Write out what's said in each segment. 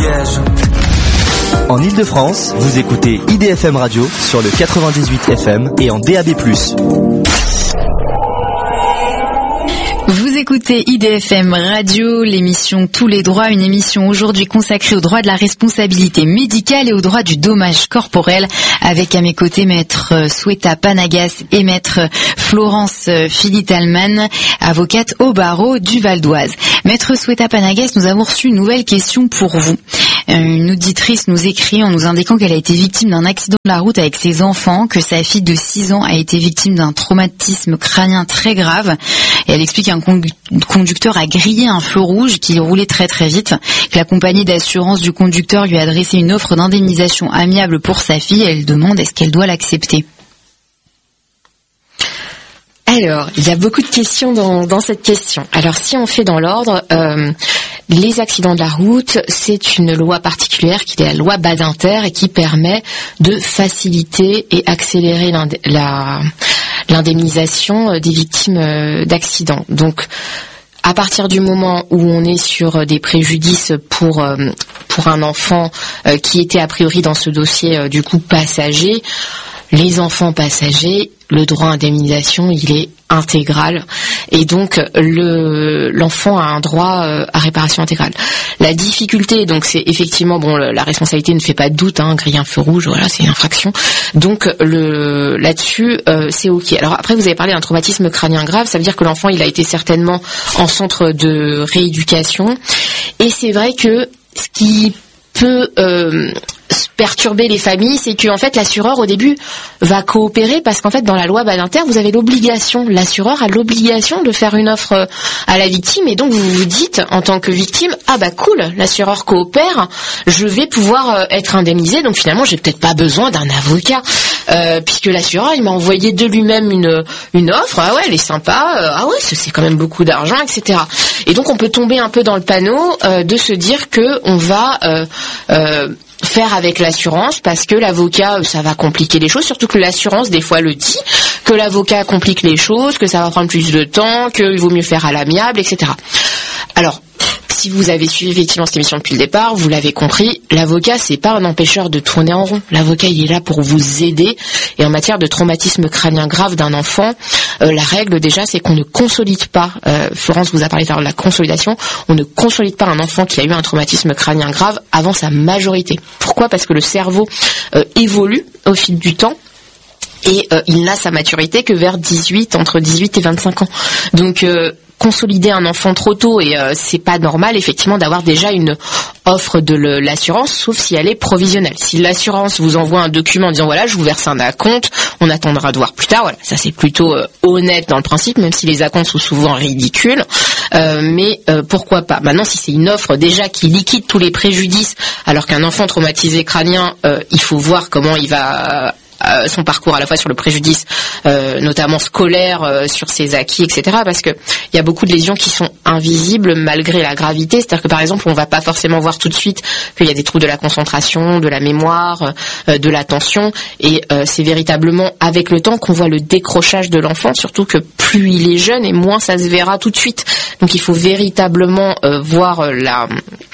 piège. En Ile-de-France, vous écoutez IDFM Radio sur le 98 FM et en DAB+. Vous écoutez IDFM Radio, l'émission Tous les droits, une émission aujourd'hui consacrée aux droits de la responsabilité médicale et aux droits du dommage corporel, avec à mes côtés maître Sweta Panagas et maître Florence Philippe-Talman, avocate au barreau du Val d'Oise. Maître Sweta Panagas, nous avons reçu une nouvelle question pour vous. Une auditrice nous écrit en nous indiquant qu'elle a été victime d'un accident de la route avec ses enfants, que sa fille de 6 ans a été victime d'un traumatisme crânien très grave. Et elle explique qu'un conducteur a grillé un feu rouge qui roulait très très vite, que la compagnie d'assurance du conducteur lui a adressé une offre d'indemnisation amiable pour sa fille. Elle demande est-ce qu'elle doit l'accepter. Alors, il y a beaucoup de questions dans cette question. Alors, si on fait dans l'ordre, les accidents de la route, c'est une loi particulière qui est la loi Badinter et qui permet de faciliter et accélérer l'indemnisation des victimes d'accidents. Donc, à partir du moment où on est sur des préjudices pour un enfant qui était a priori dans ce dossier du coup passager, les enfants passagers, le droit à indemnisation, il est intégral et donc l'enfant a un droit à réparation intégrale. La difficulté, donc, c'est effectivement la responsabilité ne fait pas de doute, griller un feu rouge, voilà, c'est une infraction. Donc là-dessus, c'est ok. Alors après, vous avez parlé d'un traumatisme crânien grave, ça veut dire que l'enfant, il a été certainement en centre de rééducation et c'est vrai que ce qui peut perturber les familles, c'est que en fait l'assureur au début va coopérer parce qu'en fait dans la loi Badinter vous avez l'obligation, l'assureur a l'obligation de faire une offre à la victime et donc vous vous dites en tant que victime cool, l'assureur coopère, je vais pouvoir être indemnisé, donc finalement j'ai peut-être pas besoin d'un avocat puisque l'assureur il m'a envoyé de lui-même une offre, elle est sympa, c'est quand même beaucoup d'argent, etc. Et donc on peut tomber un peu dans le panneau de se dire que on va faire avec l'assurance parce que l'avocat ça va compliquer les choses, surtout que l'assurance des fois le dit, que l'avocat complique les choses, que ça va prendre plus de temps, qu'il vaut mieux faire à l'amiable, etc. Alors, si vous avez suivi effectivement cette émission depuis le départ, vous l'avez compris, l'avocat c'est pas un empêcheur de tourner en rond. L'avocat il est là pour vous aider et en matière de traumatisme crânien grave d'un enfant, la règle déjà c'est qu'on ne consolide pas, Florence vous a parlé de la consolidation, on ne consolide pas un enfant qui a eu un traumatisme crânien grave avant sa majorité. Pourquoi ? Parce que le cerveau évolue au fil du temps. Et il n'a sa maturité que vers entre 18 et 25 ans. Donc consolider un enfant trop tôt et c'est pas normal effectivement d'avoir déjà une offre de l'assurance, sauf si elle est provisionnelle. Si l'assurance vous envoie un document en disant voilà je vous verse un acompte, on attendra de voir plus tard, voilà, ça c'est plutôt honnête dans le principe, même si les acomptes sont souvent ridicules, mais pourquoi pas. Maintenant si c'est une offre déjà qui liquide tous les préjudices, alors qu'un enfant traumatisé crânien, il faut voir comment il va son parcours à la fois sur le préjudice notamment scolaire, sur ses acquis, etc. Parce que il y a beaucoup de lésions qui sont invisibles malgré la gravité. C'est-à-dire que par exemple on va pas forcément voir tout de suite qu'il y a des troubles de la concentration, de la mémoire, de l'attention et c'est véritablement avec le temps qu'on voit le décrochage de l'enfant, surtout que plus il est jeune et moins ça se verra tout de suite. Donc il faut véritablement voir la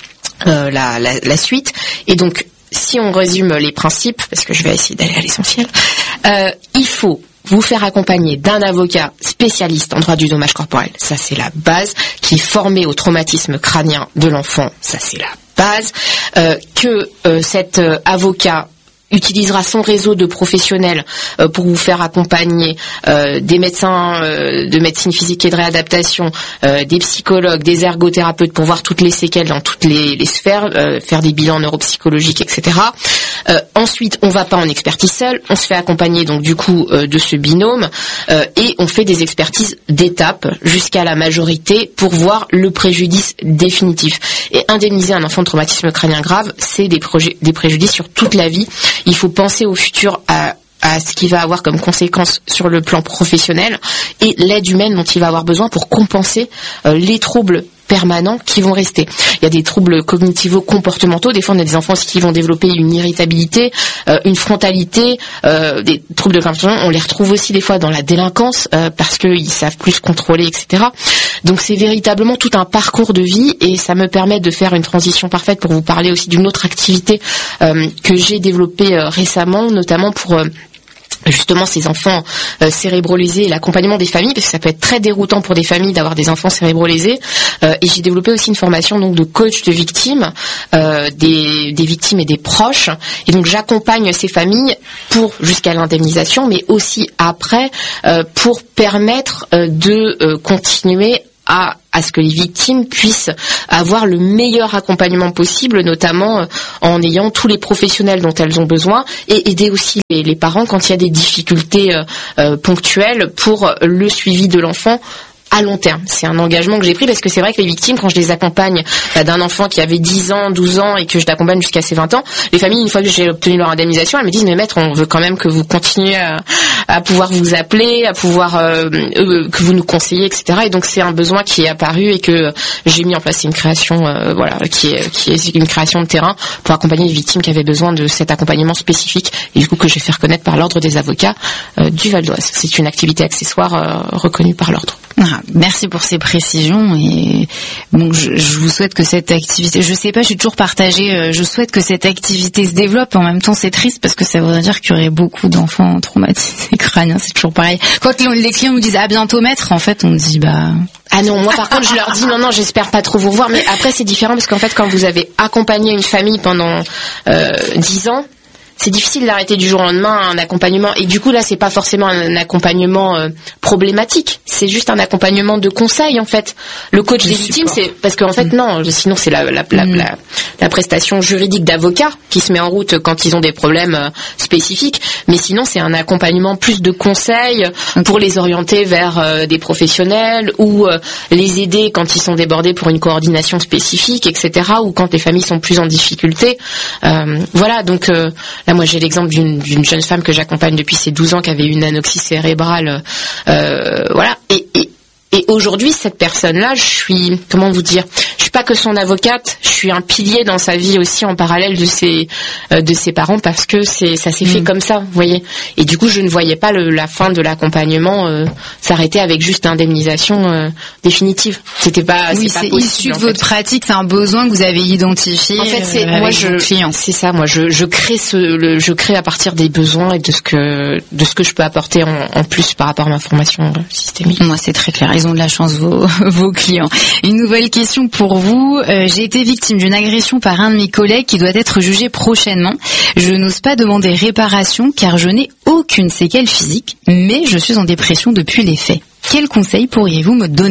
suite et donc si on résume les principes, parce que je vais essayer d'aller à l'essentiel, il faut vous faire accompagner d'un avocat spécialiste en droit du dommage corporel, ça c'est la base, qui est formé au traumatisme crânien de l'enfant, ça c'est la base, que cet avocat utilisera son réseau de professionnels pour vous faire accompagner des médecins de médecine physique et de réadaptation, des psychologues, des ergothérapeutes pour voir toutes les séquelles dans toutes les sphères, faire des bilans neuropsychologiques, etc. Ensuite, on va pas en expertise seule, on se fait accompagner donc du coup de ce binôme et on fait des expertises d'étape jusqu'à la majorité pour voir le préjudice définitif. Et indemniser un enfant de traumatisme crânien grave, c'est des préjudices sur toute la vie. Il faut penser au futur, à ce qu'il va avoir comme conséquence sur le plan professionnel et l'aide humaine dont il va avoir besoin pour compenser les troubles permanents qui vont rester. Il y a des troubles cognitivo-comportementaux. Des fois, on a des enfants aussi qui vont développer une irritabilité, une frontalité, des troubles de comportement. On les retrouve aussi des fois dans la délinquance parce qu'ils savent plus se contrôler, etc. Donc, c'est véritablement tout un parcours de vie et ça me permet de faire une transition parfaite pour vous parler aussi d'une autre activité que j'ai développée récemment, notamment pour justement ces enfants cérébrolésés et l'accompagnement des familles, parce que ça peut être très déroutant pour des familles d'avoir des enfants cérébrolésés, et j'ai développé aussi une formation donc de coach de victimes, des victimes et des proches, et donc j'accompagne ces familles pour jusqu'à l'indemnisation, mais aussi après pour permettre de continuer à ce que les victimes puissent avoir le meilleur accompagnement possible, notamment en ayant tous les professionnels dont elles ont besoin, et aider aussi les parents quand il y a des difficultés ponctuelles pour le suivi de l'enfant à long terme. C'est un engagement que j'ai pris parce que c'est vrai que les victimes, quand je les accompagne d'un enfant qui avait 10 ans, 12 ans et que je l'accompagne jusqu'à ses 20 ans, les familles, une fois que j'ai obtenu leur indemnisation, elles me disent mais maître, on veut quand même que vous continuiez à pouvoir vous appeler, à pouvoir que vous nous conseillez, etc. Et donc c'est un besoin qui est apparu et que j'ai mis en place. C'est une création qui est une création de terrain pour accompagner les victimes qui avaient besoin de cet accompagnement spécifique et du coup que j'ai fait reconnaître par l'ordre des avocats du Val d'Oise. C'est une activité accessoire reconnue par l'ordre. Merci pour ces précisions et bon, je vous souhaite que cette activité, je sais pas, je suis toujours partagée, je souhaite que cette activité se développe. En même temps, c'est triste parce que ça voudrait dire qu'il y aurait beaucoup d'enfants traumatisés crâniens, c'est toujours pareil. Quand les clients nous disent à bientôt maître, en fait, on dit ah non, moi par contre je leur dis non, j'espère pas trop vous voir, mais après c'est différent parce qu'en fait quand vous avez accompagné une famille pendant 10 ans, c'est difficile d'arrêter du jour au lendemain un accompagnement. Et du coup, là, c'est pas forcément un accompagnement problématique. C'est juste un accompagnement de conseil, en fait. Le coach des victimes, c'est parce qu'en fait, non, sinon c'est la prestation juridique d'avocat qui se met en route quand ils ont des problèmes spécifiques. Mais sinon, c'est un accompagnement plus de conseils pour les orienter vers des professionnels ou les aider quand ils sont débordés pour une coordination spécifique, etc. Ou quand les familles sont plus en difficulté. Voilà, donc là, moi, j'ai l'exemple d'une jeune femme que j'accompagne depuis ses 12 ans qui avait une anoxie cérébrale. Voilà. Et aujourd'hui, cette personne-là, je suis pas que son avocate, je suis un pilier dans sa vie aussi en parallèle de ses parents parce que ça s'est fait comme ça, vous voyez. Et du coup, je ne voyais pas la fin de l'accompagnement s'arrêter avec juste indemnisation définitive. C'était pas, oui, c'est pas possible. Issu de votre pratique, c'est un besoin que vous avez identifié. En fait, c'est ça. Moi, je crée à partir des besoins et de ce que je peux apporter en plus par rapport à ma formation systémique. Moi, c'est très clair. Ils ont de la chance, vos clients. Une nouvelle question pour vous. J'ai été victime d'une agression par un de mes collègues qui doit être jugé prochainement. Je n'ose pas demander réparation car je n'ai aucune séquelle physique, mais je suis en dépression depuis les faits. Quel conseil pourriez-vous me donner ?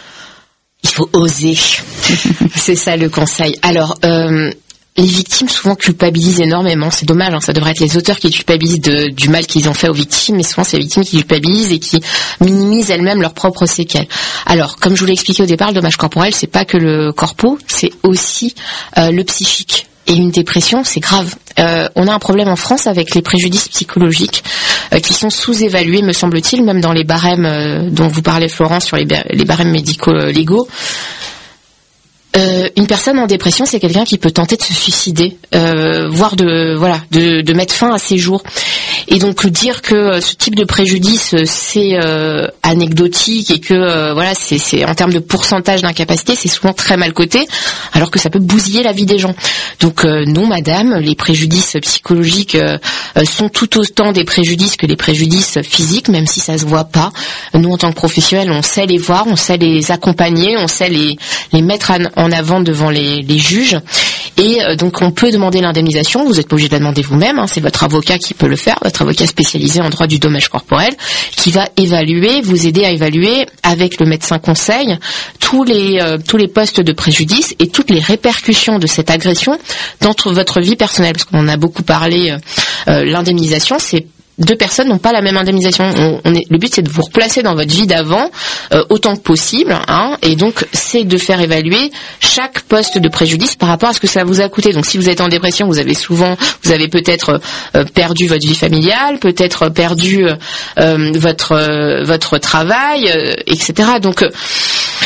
Il faut oser. C'est ça le conseil. Alors, les victimes souvent culpabilisent énormément, c'est dommage, ça devrait être les auteurs qui culpabilisent du mal qu'ils ont fait aux victimes, mais souvent c'est les victimes qui culpabilisent et qui minimisent elles-mêmes leurs propres séquelles. Alors, comme je vous l'ai expliqué au départ, le dommage corporel, c'est pas que le corpo, c'est aussi le psychique. Et une dépression, c'est grave. On a un problème en France avec les préjudices psychologiques qui sont sous-évalués, me semble-t-il, même dans les barèmes dont vous parlez, Florence, sur les barèmes médico-légaux. Une personne en dépression, c'est quelqu'un qui peut tenter de se suicider, voire de mettre fin à ses jours. Et donc dire que ce type de préjudice c'est anecdotique et que c'est en termes de pourcentage d'incapacité, c'est souvent très mal coté, alors que ça peut bousiller la vie des gens. Donc non, madame, les préjudices psychologiques sont tout autant des préjudices que les préjudices physiques, même si ça se voit pas. Nous, en tant que professionnels, on sait les voir, on sait les accompagner, on sait les mettre en avant devant les juges. Et donc on peut demander l'indemnisation, vous n'êtes pas obligé de la demander vous-même, c'est votre avocat qui peut le faire, votre avocat spécialisé en droit du dommage corporel, qui va vous aider à évaluer avec le médecin conseil tous les postes de préjudice et toutes les répercussions de cette agression dans votre vie personnelle, parce qu'on en a beaucoup parlé. L'indemnisation, c'est deux personnes n'ont pas la même indemnisation. Le but, c'est de vous replacer dans votre vie d'avant autant que possible, et donc c'est de faire évaluer chaque poste de préjudice par rapport à ce que ça vous a coûté. Donc si vous êtes en dépression, vous avez peut-être perdu votre vie familiale, peut-être perdu votre travail, etc. Donc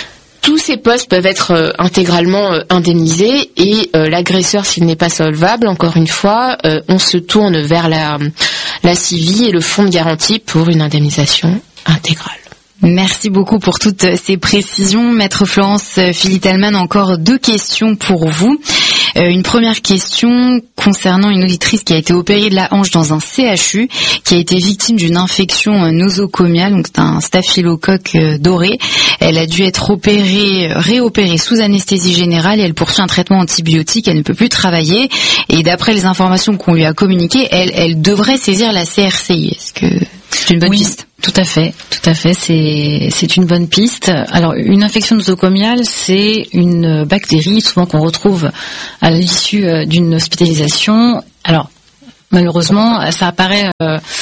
tous ces postes peuvent être intégralement indemnisés et l'agresseur, s'il n'est pas solvable, encore une fois, on se tourne vers la CIVI et le fonds de garantie pour une indemnisation intégrale. Merci beaucoup pour toutes ces précisions. Maître Florence Philitalman, encore 2 questions pour vous. Une première question concernant une auditrice qui a été opérée de la hanche dans un CHU, qui a été victime d'une infection nosocomiale, donc c'est un staphylocoque doré. Elle a dû être réopérée sous anesthésie générale et elle poursuit un traitement antibiotique. Elle ne peut plus travailler et d'après les informations qu'on lui a communiquées, elle devrait saisir la CRCI. Est-ce que c'est une bonne piste ? Tout à fait. C'est une bonne piste. Alors, une infection nosocomiale, c'est une bactérie souvent qu'on retrouve à l'issue d'une hospitalisation. Alors, malheureusement, ça apparaît.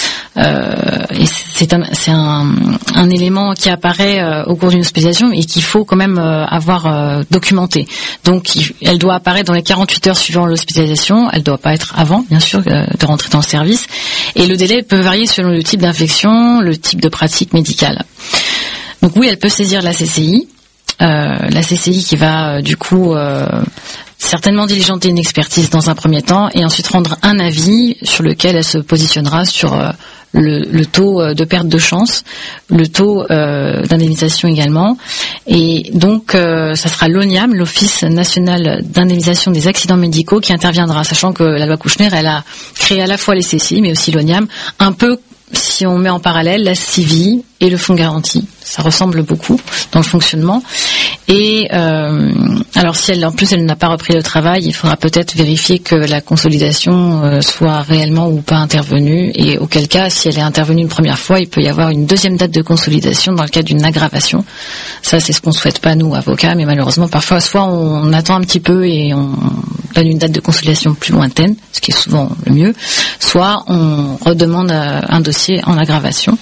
Et c'est un élément qui apparaît au cours d'une hospitalisation et qu'il faut quand même avoir documenté. Donc, elle doit apparaître dans les 48 heures suivant l'hospitalisation. Elle ne doit pas être avant, bien sûr, de rentrer dans le service. Et le délai peut varier selon le type d'infection, le type de pratique médicale. Donc oui, elle peut saisir la CCI. La CCI qui va du coup certainement diligenter une expertise dans un premier temps et ensuite rendre un avis sur lequel elle se positionnera sur le taux de perte de chance, le taux d'indemnisation également. Et donc, ça sera l'ONIAM, l'Office national d'indemnisation des accidents médicaux, qui interviendra, sachant que la loi Kouchner, elle a créé à la fois les CCI, mais aussi l'ONIAM, un peu, si on met en parallèle, la CIVI et le fonds de garantie. Ça ressemble beaucoup dans le fonctionnement. Et alors si elle n'a pas repris le travail, il faudra peut-être vérifier que la consolidation soit réellement ou pas intervenue. Et auquel cas, si elle est intervenue une première fois, il peut y avoir une deuxième date de consolidation dans le cas d'une aggravation. Ça, c'est ce qu'on souhaite pas nous, avocats, mais malheureusement, parfois, soit on attend un petit peu et on donne une date de consolidation plus lointaine, ce qui est souvent le mieux, soit on redemande un dossier en aggravation.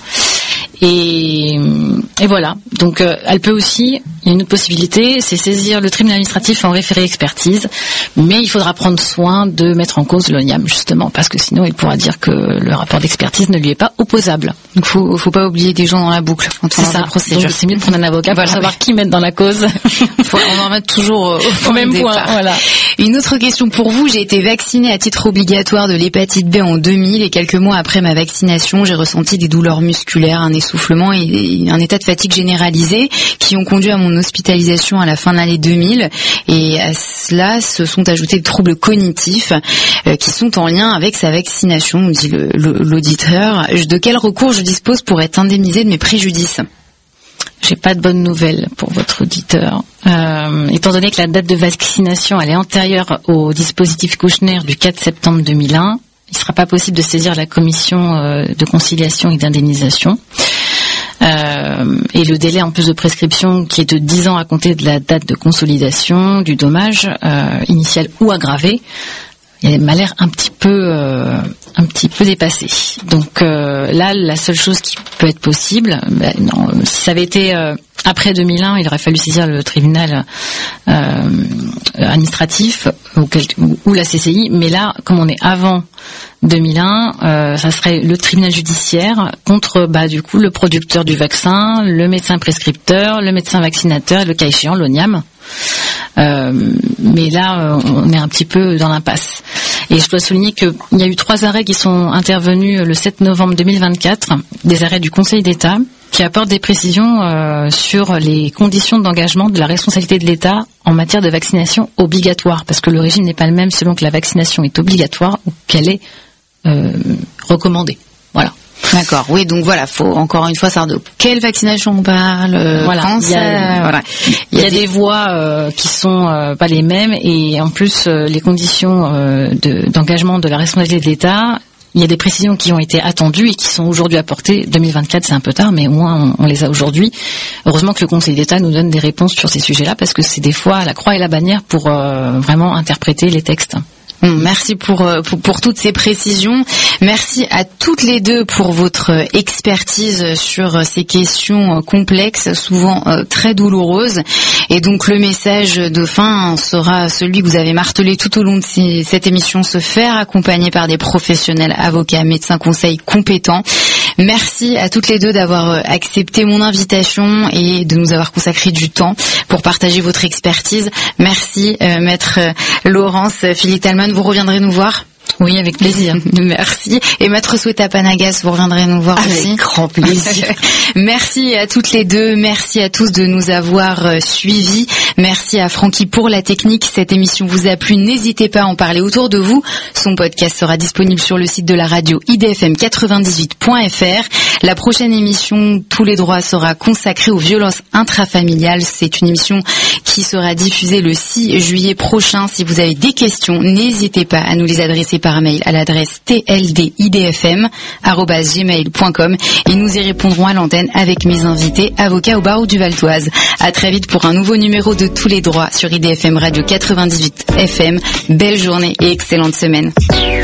Et voilà. Donc, elle peut aussi, il y a une autre possibilité, c'est saisir le tribunal administratif en référé expertise, mais il faudra prendre soin de mettre en cause l'ONIAM, justement, parce que sinon, il pourra dire que le rapport d'expertise ne lui est pas opposable. Donc, faut pas oublier des gens dans la boucle quand on a la procédure. Donc, c'est mieux de prendre un avocat pour savoir qui mettre dans la cause. On en met toujours au même point. Voilà. Une autre question pour vous. J'ai été vaccinée à titre obligatoire de l'hépatite B en 2000 et quelques mois après ma vaccination, j'ai ressenti des douleurs musculaires, un essoufflement et un état de fatigue généralisé qui ont conduit à mon hospitalisation à la fin de l'année 2000. Et à cela se sont ajoutés des troubles cognitifs qui sont en lien avec sa vaccination, nous dit l'auditeur. De quel recours je dispose pour être indemnisé de mes préjudices ? J'ai pas de bonnes nouvelles pour votre auditeur. Étant donné que la date de vaccination elle est antérieure au dispositif Kouchner du 4 septembre 2001, il ne sera pas possible de saisir la commission de conciliation et d'indemnisation. Et le délai en plus de prescription qui est de 10 ans à compter de la date de consolidation du dommage initial ou aggravé, il m'a l'air un petit peu dépassé. Donc là, la seule chose qui peut être possible, si ça avait été après 2001, il aurait fallu saisir le tribunal administratif ou la CCI. Mais là, comme on est avant 2001, ça serait le tribunal judiciaire contre du coup le producteur du vaccin, le médecin prescripteur, le médecin vaccinateur et le cas échéant l'ONIAM. Mais là, on est un petit peu dans l'impasse. Et je dois souligner qu'il y a eu 3 arrêts qui sont intervenus le 7 novembre 2024, des arrêts du Conseil d'État, qui apportent des précisions sur les conditions d'engagement de la responsabilité de l'État en matière de vaccination obligatoire, parce que le régime n'est pas le même selon que la vaccination est obligatoire ou qu'elle est recommandée. Voilà. D'accord. Oui, donc voilà, faut encore une fois savoir de quelle vaccination on parle. Voilà. Il y a des voies qui sont pas les mêmes et en plus les conditions d'engagement de la responsabilité de l'État. Il y a des précisions qui ont été attendues et qui sont aujourd'hui apportées. 2024, c'est un peu tard, mais au moins on les a aujourd'hui. Heureusement que le Conseil d'État nous donne des réponses sur ces sujets-là, parce que c'est des fois la croix et la bannière pour vraiment interpréter les textes. Merci pour toutes ces précisions. Merci à toutes les deux pour votre expertise sur ces questions complexes, souvent très douloureuses. Et donc le message de fin sera celui que vous avez martelé tout au long de cette émission, se faire accompagner par des professionnels, avocats, médecins, conseils compétents. Merci à toutes les deux d'avoir accepté mon invitation et de nous avoir consacré du temps pour partager votre expertise. Merci, maître Laurence. Philippe Talman, vous reviendrez nous voir? Oui, avec plaisir. Merci. Et maître Sweta Panagas, vous reviendrez nous voir aussi. Avec grand plaisir. Merci à toutes les deux. Merci à tous de nous avoir suivis. Merci à Francky pour la technique. Cette émission vous a plu. N'hésitez pas à en parler autour de vous. Son podcast sera disponible sur le site de la radio idfm98.fr. La prochaine émission, Tous les droits, sera consacrée aux violences intrafamiliales. C'est une émission qui sera diffusée le 6 juillet prochain. Si vous avez des questions, n'hésitez pas à nous les adresser par mail à l'adresse tldidfm@gmail.com et nous y répondrons à l'antenne avec mes invités avocats au barreau du Val d'Oise. À très vite pour un nouveau numéro de Tous les droits sur IDFM Radio 98 FM. Belle journée et excellente semaine.